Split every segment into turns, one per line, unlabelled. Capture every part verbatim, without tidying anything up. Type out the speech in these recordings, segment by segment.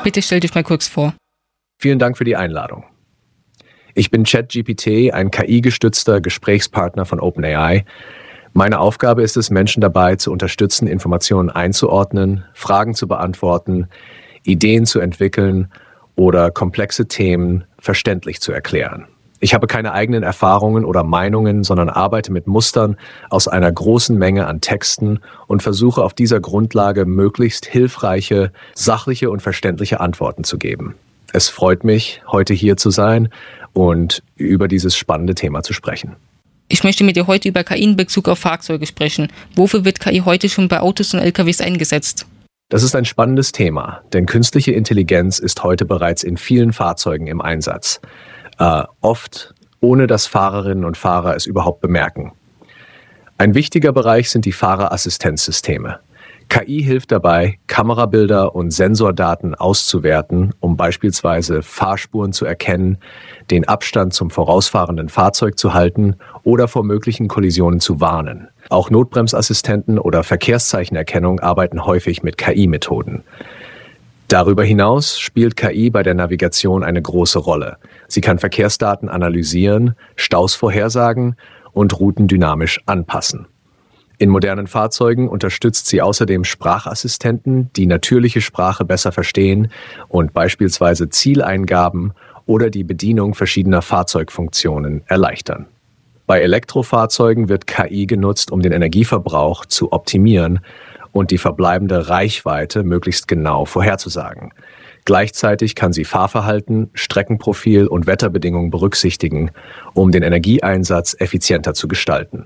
Bitte stell dich mal kurz vor.
Vielen Dank für die Einladung. Ich bin ChatGPT, ein K I-gestützter Gesprächspartner von OpenAI. Meine Aufgabe ist es, Menschen dabei zu unterstützen, Informationen einzuordnen, Fragen zu beantworten, Ideen zu entwickeln oder komplexe Themen verständlich zu erklären. Ich habe keine eigenen Erfahrungen oder Meinungen, sondern arbeite mit Mustern aus einer großen Menge an Texten und versuche auf dieser Grundlage möglichst hilfreiche, sachliche und verständliche Antworten zu geben. Es freut mich, heute hier zu sein und über dieses spannende Thema zu sprechen.
Ich möchte mit dir heute über K I in Bezug auf Fahrzeuge sprechen. Wofür wird K I heute schon bei Autos und L K Ws eingesetzt?
Das ist ein spannendes Thema, denn künstliche Intelligenz ist heute bereits in vielen Fahrzeugen im Einsatz. Äh, oft ohne dass Fahrerinnen und Fahrer es überhaupt bemerken. Ein wichtiger Bereich sind die Fahrerassistenzsysteme. K I hilft dabei, Kamerabilder und Sensordaten auszuwerten, um beispielsweise Fahrspuren zu erkennen, den Abstand zum vorausfahrenden Fahrzeug zu halten oder vor möglichen Kollisionen zu warnen. Auch Notbremsassistenten oder Verkehrszeichenerkennung arbeiten häufig mit K I-Methoden. Darüber hinaus spielt K I bei der Navigation eine große Rolle. Sie kann Verkehrsdaten analysieren, Staus vorhersagen und Routen dynamisch anpassen. In modernen Fahrzeugen unterstützt sie außerdem Sprachassistenten, die natürliche Sprache besser verstehen und beispielsweise Zieleingaben oder die Bedienung verschiedener Fahrzeugfunktionen erleichtern. Bei Elektrofahrzeugen wird K I genutzt, um den Energieverbrauch zu optimieren und die verbleibende Reichweite möglichst genau vorherzusagen. Gleichzeitig kann sie Fahrverhalten, Streckenprofil und Wetterbedingungen berücksichtigen, um den Energieeinsatz effizienter zu gestalten.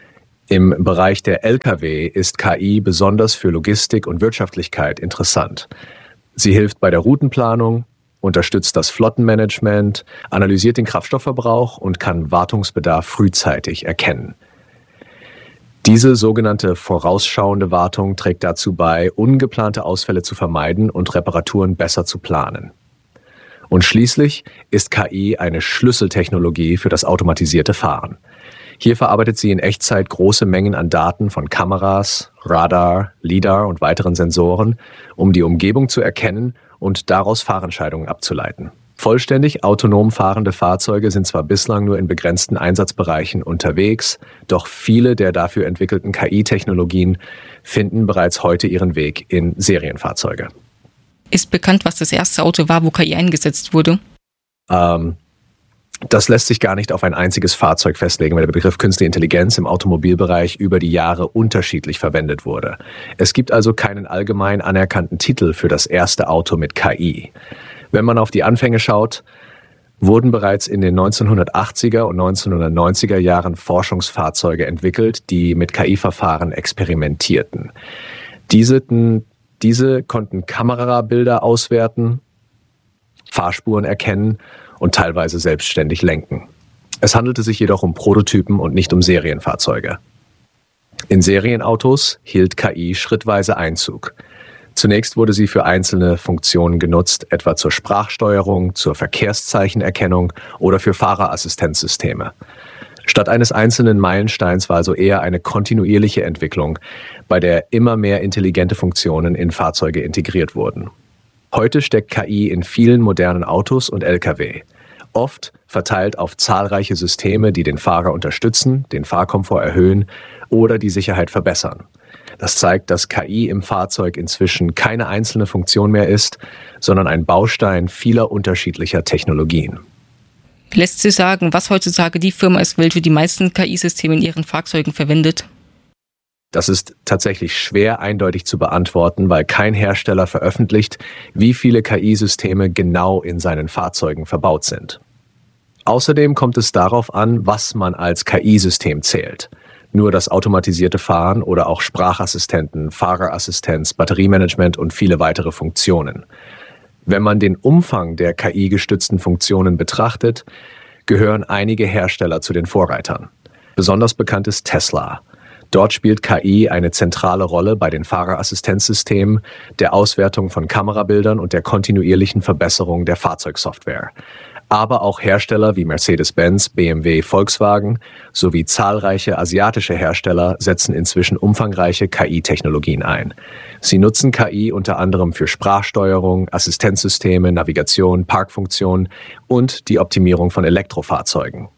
Im Bereich der L K W ist K I besonders für Logistik und Wirtschaftlichkeit interessant. Sie hilft bei der Routenplanung, unterstützt das Flottenmanagement, analysiert den Kraftstoffverbrauch und kann Wartungsbedarf frühzeitig erkennen. Diese sogenannte vorausschauende Wartung trägt dazu bei, ungeplante Ausfälle zu vermeiden und Reparaturen besser zu planen. Und schließlich ist K I eine Schlüsseltechnologie für das automatisierte Fahren. Hier verarbeitet sie in Echtzeit große Mengen an Daten von Kameras, Radar, LiDAR und weiteren Sensoren, um die Umgebung zu erkennen und daraus Fahrentscheidungen abzuleiten. Vollständig autonom fahrende Fahrzeuge sind zwar bislang nur in begrenzten Einsatzbereichen unterwegs, doch viele der dafür entwickelten K I-Technologien finden bereits heute ihren Weg in Serienfahrzeuge.
Ist bekannt, was das erste Auto war, wo K I eingesetzt wurde?
Ähm, Das lässt sich gar nicht auf ein einziges Fahrzeug festlegen, weil der Begriff Künstliche Intelligenz im Automobilbereich über die Jahre unterschiedlich verwendet wurde. Es gibt also keinen allgemein anerkannten Titel für das erste Auto mit K I. Wenn man auf die Anfänge schaut, wurden bereits in den neunzehnhundertachtziger und neunzehnhundertneunziger Jahren Forschungsfahrzeuge entwickelt, die mit K I-Verfahren experimentierten. Diese, diese konnten Kamerabilder auswerten, Fahrspuren erkennen und teilweise selbstständig lenken. Es handelte sich jedoch um Prototypen und nicht um Serienfahrzeuge. In Serienautos hielt K I schrittweise Einzug. Zunächst wurde sie für einzelne Funktionen genutzt, etwa zur Sprachsteuerung, zur Verkehrszeichenerkennung oder für Fahrerassistenzsysteme. Statt eines einzelnen Meilensteins war also eher eine kontinuierliche Entwicklung, bei der immer mehr intelligente Funktionen in Fahrzeuge integriert wurden. Heute steckt K I in vielen modernen Autos und L K W. Oft verteilt auf zahlreiche Systeme, die den Fahrer unterstützen, den Fahrkomfort erhöhen oder die Sicherheit verbessern. Das zeigt, dass K I im Fahrzeug inzwischen keine einzelne Funktion mehr ist, sondern ein Baustein vieler unterschiedlicher Technologien.
Lässt sich sagen, was heutzutage die Firma ist, welche die meisten K I-Systeme in ihren Fahrzeugen verwendet?
Das ist tatsächlich schwer eindeutig zu beantworten, weil kein Hersteller veröffentlicht, wie viele K I-Systeme genau in seinen Fahrzeugen verbaut sind. Außerdem kommt es darauf an, was man als K I-System zählt. Nur das automatisierte Fahren oder auch Sprachassistenten, Fahrerassistenz, Batteriemanagement und viele weitere Funktionen. Wenn man den Umfang der K I-gestützten Funktionen betrachtet, gehören einige Hersteller zu den Vorreitern. Besonders bekannt ist Tesla. Dort spielt K I eine zentrale Rolle bei den Fahrerassistenzsystemen, der Auswertung von Kamerabildern und der kontinuierlichen Verbesserung der Fahrzeugsoftware. Aber auch Hersteller wie Mercedes-Benz, B M W, Volkswagen sowie zahlreiche asiatische Hersteller setzen inzwischen umfangreiche K I-Technologien ein. Sie nutzen K I unter anderem für Sprachsteuerung, Assistenzsysteme, Navigation, Parkfunktionen und die Optimierung von Elektrofahrzeugen.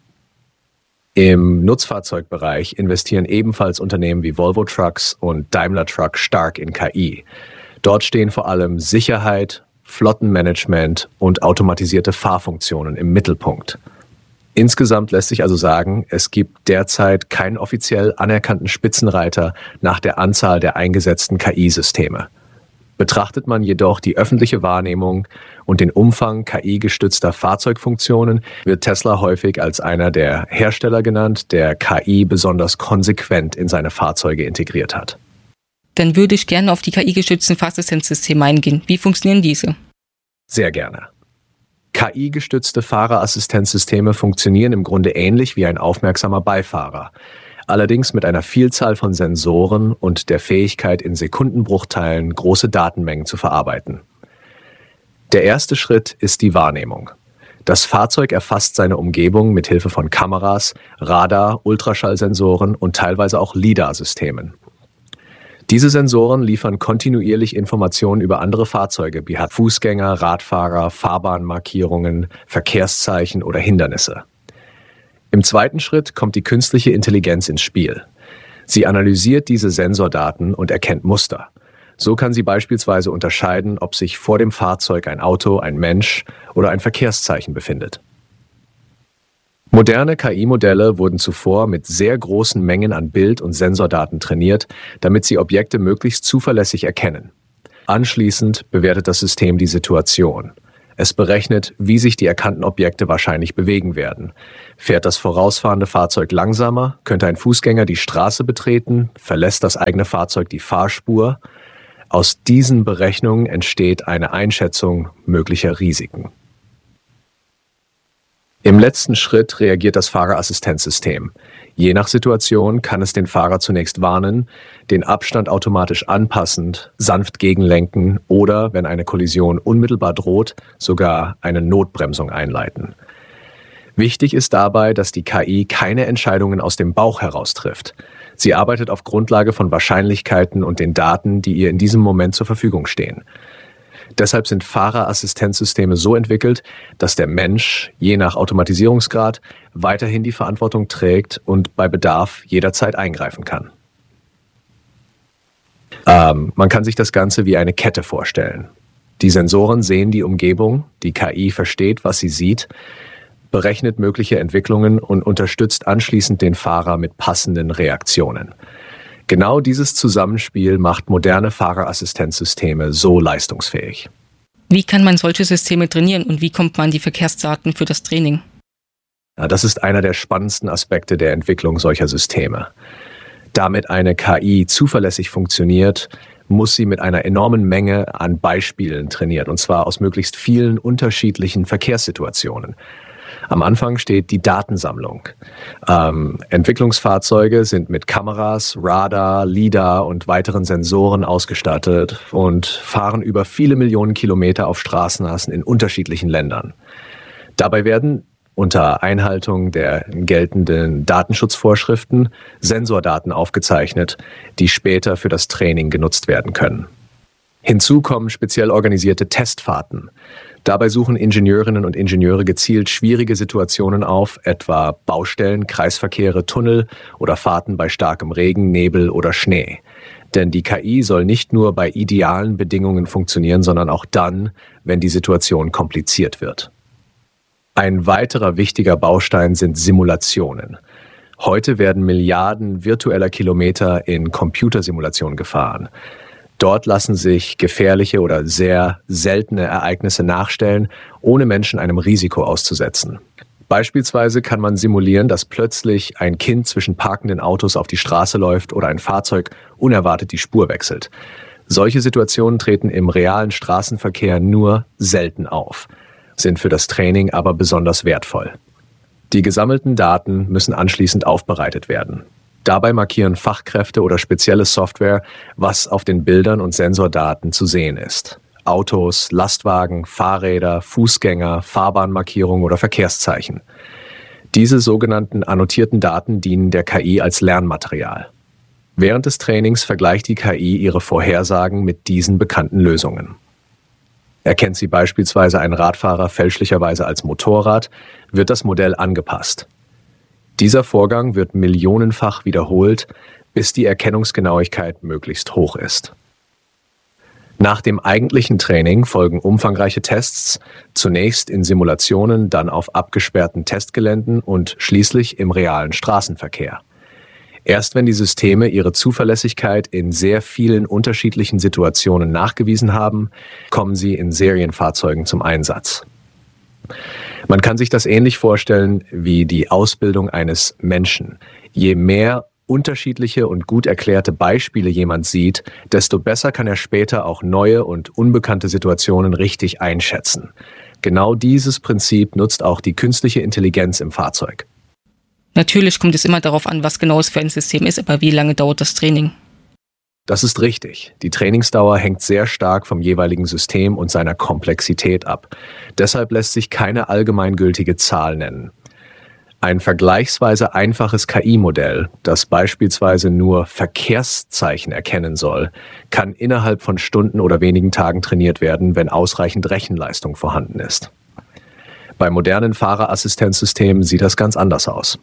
Im Nutzfahrzeugbereich investieren ebenfalls Unternehmen wie Volvo Trucks und Daimler Truck stark in K I. Dort stehen vor allem Sicherheit, Flottenmanagement und automatisierte Fahrfunktionen im Mittelpunkt. Insgesamt lässt sich also sagen, es gibt derzeit keinen offiziell anerkannten Spitzenreiter nach der Anzahl der eingesetzten K I-Systeme. Betrachtet man jedoch die öffentliche Wahrnehmung und den Umfang K I-gestützter Fahrzeugfunktionen, wird Tesla häufig als einer der Hersteller genannt, der K I besonders konsequent in seine Fahrzeuge integriert hat.
Dann würde ich gerne auf die K I-gestützten Fahrassistenzsysteme eingehen. Wie funktionieren diese?
Sehr gerne. K I-gestützte Fahrerassistenzsysteme funktionieren im Grunde ähnlich wie ein aufmerksamer Beifahrer, allerdings mit einer Vielzahl von Sensoren und der Fähigkeit, in Sekundenbruchteilen große Datenmengen zu verarbeiten. Der erste Schritt ist die Wahrnehmung. Das Fahrzeug erfasst seine Umgebung mit Hilfe von Kameras, Radar, Ultraschallsensoren und teilweise auch LiDAR-Systemen. Diese Sensoren liefern kontinuierlich Informationen über andere Fahrzeuge wie Fußgänger, Radfahrer, Fahrbahnmarkierungen, Verkehrszeichen oder Hindernisse. Im zweiten Schritt kommt die künstliche Intelligenz ins Spiel. Sie analysiert diese Sensordaten und erkennt Muster. So kann sie beispielsweise unterscheiden, ob sich vor dem Fahrzeug ein Auto, ein Mensch oder ein Verkehrszeichen befindet. Moderne K I-Modelle wurden zuvor mit sehr großen Mengen an Bild- und Sensordaten trainiert, damit sie Objekte möglichst zuverlässig erkennen. Anschließend bewertet das System die Situation. Es berechnet, wie sich die erkannten Objekte wahrscheinlich bewegen werden. Fährt das vorausfahrende Fahrzeug langsamer, könnte ein Fußgänger die Straße betreten, verlässt das eigene Fahrzeug die Fahrspur. Aus diesen Berechnungen entsteht eine Einschätzung möglicher Risiken. Im letzten Schritt reagiert das Fahrerassistenzsystem. Je nach Situation kann es den Fahrer zunächst warnen, den Abstand automatisch anpassend, sanft gegenlenken oder, wenn eine Kollision unmittelbar droht, sogar eine Notbremsung einleiten. Wichtig ist dabei, dass die K I keine Entscheidungen aus dem Bauch heraus trifft. Sie arbeitet auf Grundlage von Wahrscheinlichkeiten und den Daten, die ihr in diesem Moment zur Verfügung stehen. Deshalb sind Fahrerassistenzsysteme so entwickelt, dass der Mensch, je nach Automatisierungsgrad, weiterhin die Verantwortung trägt und bei Bedarf jederzeit eingreifen kann. Ähm, man kann sich das Ganze wie eine Kette vorstellen. Die Sensoren sehen die Umgebung, die K I versteht, was sie sieht, berechnet mögliche Entwicklungen und unterstützt anschließend den Fahrer mit passenden Reaktionen. Genau dieses Zusammenspiel macht moderne Fahrerassistenzsysteme so leistungsfähig.
Wie kann man solche Systeme trainieren und wie kommt man an die Verkehrsdaten für das Training?
Ja, das ist einer der spannendsten Aspekte der Entwicklung solcher Systeme. Damit eine K I zuverlässig funktioniert, muss sie mit einer enormen Menge an Beispielen trainiert, und zwar aus möglichst vielen unterschiedlichen Verkehrssituationen. Am Anfang steht die Datensammlung. Ähm, Entwicklungsfahrzeuge sind mit Kameras, Radar, LiDAR und weiteren Sensoren ausgestattet und fahren über viele Millionen Kilometer auf Straßenachsen in unterschiedlichen Ländern. Dabei werden unter Einhaltung der geltenden Datenschutzvorschriften Sensordaten aufgezeichnet, die später für das Training genutzt werden können. Hinzu kommen speziell organisierte Testfahrten. Dabei suchen Ingenieurinnen und Ingenieure gezielt schwierige Situationen auf, etwa Baustellen, Kreisverkehre, Tunnel oder Fahrten bei starkem Regen, Nebel oder Schnee. Denn die K I soll nicht nur bei idealen Bedingungen funktionieren, sondern auch dann, wenn die Situation kompliziert wird. Ein weiterer wichtiger Baustein sind Simulationen. Heute werden Milliarden virtueller Kilometer in Computersimulationen gefahren. Dort lassen sich gefährliche oder sehr seltene Ereignisse nachstellen, ohne Menschen einem Risiko auszusetzen. Beispielsweise kann man simulieren, dass plötzlich ein Kind zwischen parkenden Autos auf die Straße läuft oder ein Fahrzeug unerwartet die Spur wechselt. Solche Situationen treten im realen Straßenverkehr nur selten auf, sind für das Training aber besonders wertvoll. Die gesammelten Daten müssen anschließend aufbereitet werden. Dabei markieren Fachkräfte oder spezielle Software, was auf den Bildern und Sensordaten zu sehen ist. Autos, Lastwagen, Fahrräder, Fußgänger, Fahrbahnmarkierungen oder Verkehrszeichen. Diese sogenannten annotierten Daten dienen der K I als Lernmaterial. Während des Trainings vergleicht die K I ihre Vorhersagen mit diesen bekannten Lösungen. Erkennt sie beispielsweise einen Radfahrer fälschlicherweise als Motorrad, wird das Modell angepasst. Dieser Vorgang wird millionenfach wiederholt, bis die Erkennungsgenauigkeit möglichst hoch ist. Nach dem eigentlichen Training folgen umfangreiche Tests, zunächst in Simulationen, dann auf abgesperrten Testgeländen und schließlich im realen Straßenverkehr. Erst wenn die Systeme ihre Zuverlässigkeit in sehr vielen unterschiedlichen Situationen nachgewiesen haben, kommen sie in Serienfahrzeugen zum Einsatz. Man kann sich das ähnlich vorstellen wie die Ausbildung eines Menschen. Je mehr unterschiedliche und gut erklärte Beispiele jemand sieht, desto besser kann er später auch neue und unbekannte Situationen richtig einschätzen. Genau dieses Prinzip nutzt auch die künstliche Intelligenz im Fahrzeug.
Natürlich kommt es immer darauf an, was genau es für ein System ist, aber wie lange dauert das Training?
Das ist richtig. Die Trainingsdauer hängt sehr stark vom jeweiligen System und seiner Komplexität ab. Deshalb lässt sich keine allgemeingültige Zahl nennen. Ein vergleichsweise einfaches K I-Modell, das beispielsweise nur Verkehrszeichen erkennen soll, kann innerhalb von Stunden oder wenigen Tagen trainiert werden, wenn ausreichend Rechenleistung vorhanden ist. Bei modernen Fahrerassistenzsystemen sieht das ganz anders aus.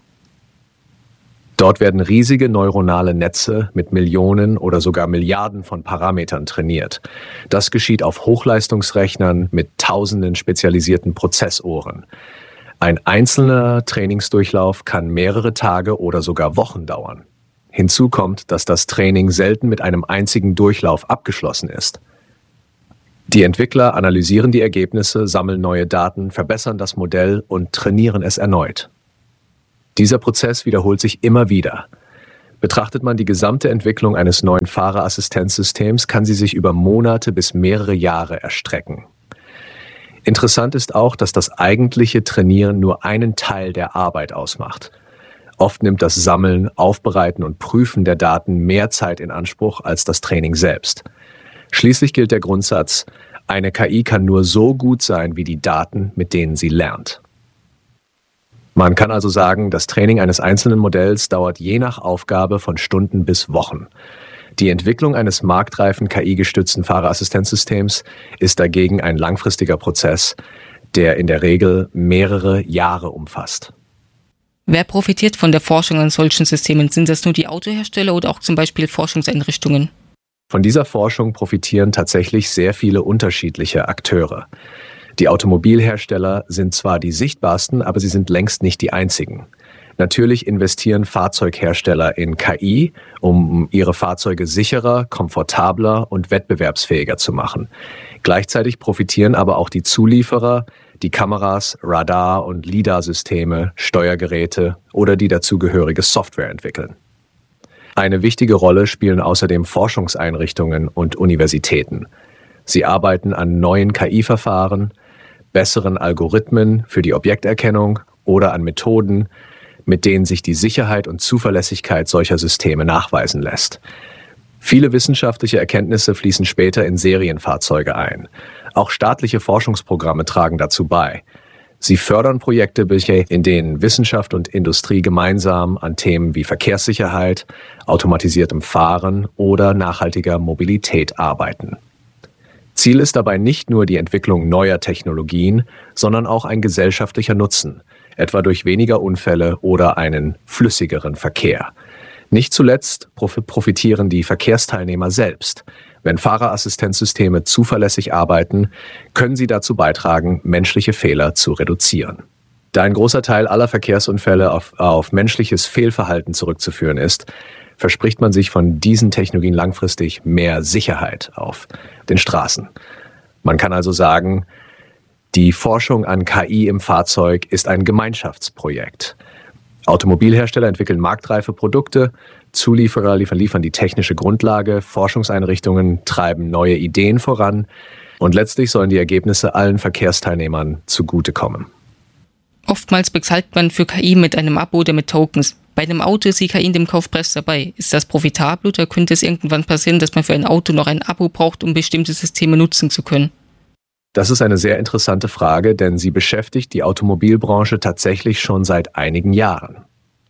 Dort werden riesige neuronale Netze mit Millionen oder sogar Milliarden von Parametern trainiert. Das geschieht auf Hochleistungsrechnern mit tausenden spezialisierten Prozessoren. Ein einzelner Trainingsdurchlauf kann mehrere Tage oder sogar Wochen dauern. Hinzu kommt, dass das Training selten mit einem einzigen Durchlauf abgeschlossen ist. Die Entwickler analysieren die Ergebnisse, sammeln neue Daten, verbessern das Modell und trainieren es erneut. Dieser Prozess wiederholt sich immer wieder. Betrachtet man die gesamte Entwicklung eines neuen Fahrerassistenzsystems, kann sie sich über Monate bis mehrere Jahre erstrecken. Interessant ist auch, dass das eigentliche Trainieren nur einen Teil der Arbeit ausmacht. Oft nimmt das Sammeln, Aufbereiten und Prüfen der Daten mehr Zeit in Anspruch als das Training selbst. Schließlich gilt der Grundsatz, eine K I kann nur so gut sein wie die Daten, mit denen sie lernt. Man kann also sagen, das Training eines einzelnen Modells dauert je nach Aufgabe von Stunden bis Wochen. Die Entwicklung eines marktreifen K I-gestützten Fahrerassistenzsystems ist dagegen ein langfristiger Prozess, der in der Regel mehrere Jahre umfasst.
Wer profitiert von der Forschung an solchen Systemen? Sind das nur die Autohersteller oder auch zum Beispiel Forschungseinrichtungen?
Von dieser Forschung profitieren tatsächlich sehr viele unterschiedliche Akteure. Die Automobilhersteller sind zwar die sichtbarsten, aber sie sind längst nicht die einzigen. Natürlich investieren Fahrzeughersteller in K I, um ihre Fahrzeuge sicherer, komfortabler und wettbewerbsfähiger zu machen. Gleichzeitig profitieren aber auch die Zulieferer, die Kameras, Radar- und LiDAR-Systeme, Steuergeräte oder die dazugehörige Software entwickeln. Eine wichtige Rolle spielen außerdem Forschungseinrichtungen und Universitäten. Sie arbeiten an neuen K I-Verfahren, besseren Algorithmen für die Objekterkennung oder an Methoden, mit denen sich die Sicherheit und Zuverlässigkeit solcher Systeme nachweisen lässt. Viele wissenschaftliche Erkenntnisse fließen später in Serienfahrzeuge ein. Auch staatliche Forschungsprogramme tragen dazu bei. Sie fördern Projekte, in denen Wissenschaft und Industrie gemeinsam an Themen wie Verkehrssicherheit, automatisiertem Fahren oder nachhaltiger Mobilität arbeiten. Ziel ist dabei nicht nur die Entwicklung neuer Technologien, sondern auch ein gesellschaftlicher Nutzen, etwa durch weniger Unfälle oder einen flüssigeren Verkehr. Nicht zuletzt profitieren die Verkehrsteilnehmer selbst. Wenn Fahrerassistenzsysteme zuverlässig arbeiten, können sie dazu beitragen, menschliche Fehler zu reduzieren. Da ein großer Teil aller Verkehrsunfälle auf, auf menschliches Fehlverhalten zurückzuführen ist, verspricht man sich von diesen Technologien langfristig mehr Sicherheit auf den Straßen. Man kann also sagen, die Forschung an K I im Fahrzeug ist ein Gemeinschaftsprojekt. Automobilhersteller entwickeln marktreife Produkte, Zulieferer liefern, liefern die technische Grundlage, Forschungseinrichtungen treiben neue Ideen voran und letztlich sollen die Ergebnisse allen Verkehrsteilnehmern zugutekommen.
Oftmals bezahlt man für K I mit einem Abo oder mit Tokens. Bei einem Auto ist die K I in dem Kaufpreis dabei. Ist das profitabel oder könnte es irgendwann passieren, dass man für ein Auto noch ein Abo braucht, um bestimmte Systeme nutzen zu können?
Das ist eine sehr interessante Frage, denn sie beschäftigt die Automobilbranche tatsächlich schon seit einigen Jahren.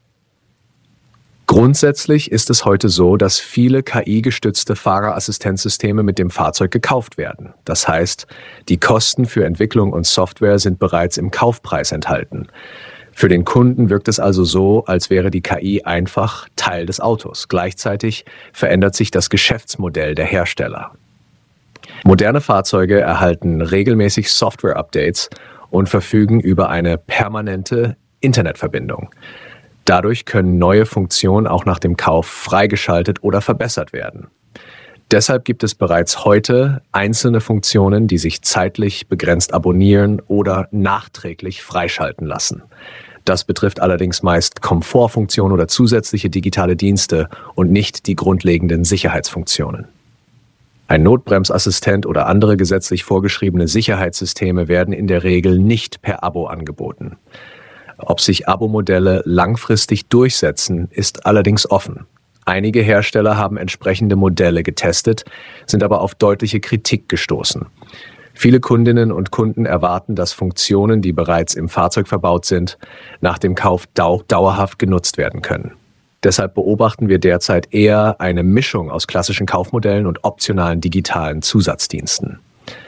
Grundsätzlich ist es heute so, dass viele K I-gestützte Fahrerassistenzsysteme mit dem Fahrzeug gekauft werden. Das heißt, die Kosten für Entwicklung und Software sind bereits im Kaufpreis enthalten. Für den Kunden wirkt es also so, als wäre die K I einfach Teil des Autos. Gleichzeitig verändert sich das Geschäftsmodell der Hersteller. Moderne Fahrzeuge erhalten regelmäßig Software-Updates und verfügen über eine permanente Internetverbindung. Dadurch können neue Funktionen auch nach dem Kauf freigeschaltet oder verbessert werden. Deshalb gibt es bereits heute einzelne Funktionen, die sich zeitlich begrenzt abonnieren oder nachträglich freischalten lassen. Das betrifft allerdings meist Komfortfunktionen oder zusätzliche digitale Dienste und nicht die grundlegenden Sicherheitsfunktionen. Ein Notbremsassistent oder andere gesetzlich vorgeschriebene Sicherheitssysteme werden in der Regel nicht per Abo angeboten. Ob sich Abo-Modelle langfristig durchsetzen, ist allerdings offen. Einige Hersteller haben entsprechende Modelle getestet, sind aber auf deutliche Kritik gestoßen. Viele Kundinnen und Kunden erwarten, dass Funktionen, die bereits im Fahrzeug verbaut sind, nach dem Kauf dau- dauerhaft genutzt werden können. Deshalb beobachten wir derzeit eher eine Mischung aus klassischen Kaufmodellen und optionalen digitalen Zusatzdiensten.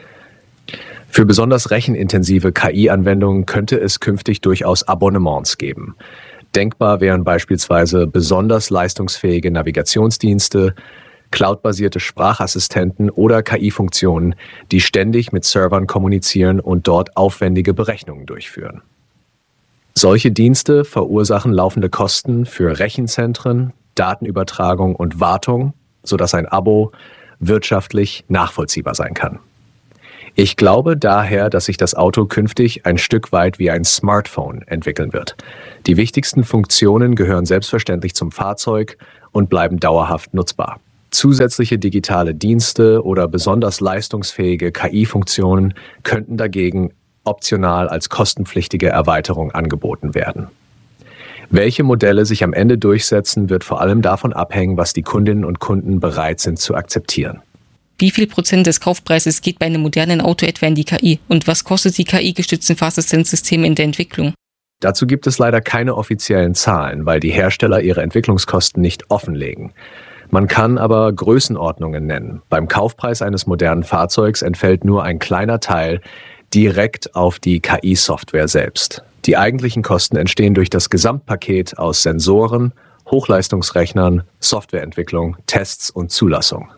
Für besonders rechenintensive K I-Anwendungen könnte es künftig durchaus Abonnements geben. Denkbar wären beispielsweise besonders leistungsfähige Navigationsdienste, cloudbasierte Sprachassistenten oder K I-Funktionen, die ständig mit Servern kommunizieren und dort aufwendige Berechnungen durchführen. Solche Dienste verursachen laufende Kosten für Rechenzentren, Datenübertragung und Wartung, sodass ein Abo wirtschaftlich nachvollziehbar sein kann. Ich glaube daher, dass sich das Auto künftig ein Stück weit wie ein Smartphone entwickeln wird. Die wichtigsten Funktionen gehören selbstverständlich zum Fahrzeug und bleiben dauerhaft nutzbar. Zusätzliche digitale Dienste oder besonders leistungsfähige K I-Funktionen könnten dagegen optional als kostenpflichtige Erweiterung angeboten werden. Welche Modelle sich am Ende durchsetzen, wird vor allem davon abhängen, was die Kundinnen und Kunden bereit sind zu akzeptieren.
Wie viel Prozent des Kaufpreises geht bei einem modernen Auto etwa in die K I? Und was kostet die K I-gestützten Fahrassistenzsysteme in der Entwicklung?
Dazu gibt es leider keine offiziellen Zahlen, weil die Hersteller ihre Entwicklungskosten nicht offenlegen. Man kann aber Größenordnungen nennen. Beim Kaufpreis eines modernen Fahrzeugs entfällt nur ein kleiner Teil direkt auf die K I-Software selbst. Die eigentlichen Kosten entstehen durch das Gesamtpaket aus Sensoren, Hochleistungsrechnern, Softwareentwicklung, Tests und Zulassung.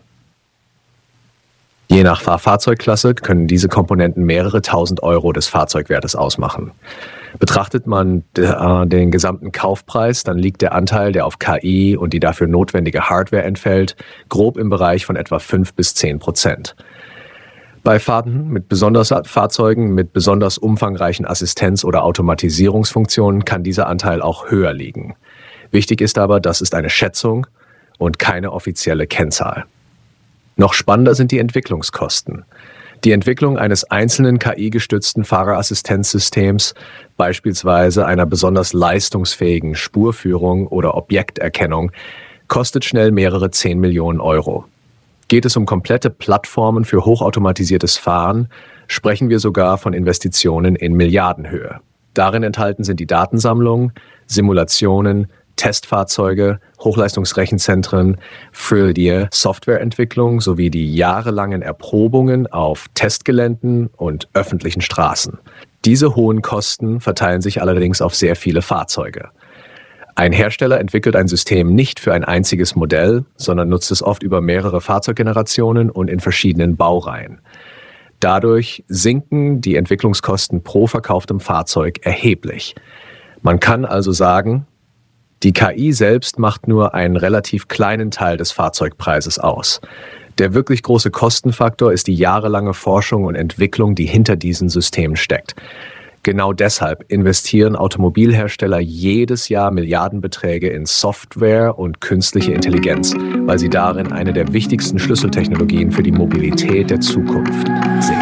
Je nach Fahrzeugklasse können diese Komponenten mehrere tausend Euro des Fahrzeugwertes ausmachen. Betrachtet man den gesamten Kaufpreis, dann liegt der Anteil, der auf K I und die dafür notwendige Hardware entfällt, grob im Bereich von etwa fünf bis zehn Prozent. Bei Fahrten mit besonders Fahrzeugen mit besonders umfangreichen Assistenz- oder Automatisierungsfunktionen kann dieser Anteil auch höher liegen. Wichtig ist aber, das ist eine Schätzung und keine offizielle Kennzahl. Noch spannender sind die Entwicklungskosten. Die Entwicklung eines einzelnen K I-gestützten Fahrerassistenzsystems, beispielsweise einer besonders leistungsfähigen Spurführung oder Objekterkennung, kostet schnell mehrere zehn Millionen Euro. Geht es um komplette Plattformen für hochautomatisiertes Fahren, sprechen wir sogar von Investitionen in Milliardenhöhe. Darin enthalten sind die Datensammlung, Simulationen, Testfahrzeuge, Hochleistungsrechenzentren für die Softwareentwicklung sowie die jahrelangen Erprobungen auf Testgeländen und öffentlichen Straßen. Diese hohen Kosten verteilen sich allerdings auf sehr viele Fahrzeuge. Ein Hersteller entwickelt ein System nicht für ein einziges Modell, sondern nutzt es oft über mehrere Fahrzeuggenerationen und in verschiedenen Baureihen. Dadurch sinken die Entwicklungskosten pro verkauftem Fahrzeug erheblich. Man kann also sagen, die K I selbst macht nur einen relativ kleinen Teil des Fahrzeugpreises aus. Der wirklich große Kostenfaktor ist die jahrelange Forschung und Entwicklung, die hinter diesen Systemen steckt. Genau deshalb investieren Automobilhersteller jedes Jahr Milliardenbeträge in Software und künstliche Intelligenz, weil sie darin eine der wichtigsten Schlüsseltechnologien für die Mobilität der Zukunft sehen.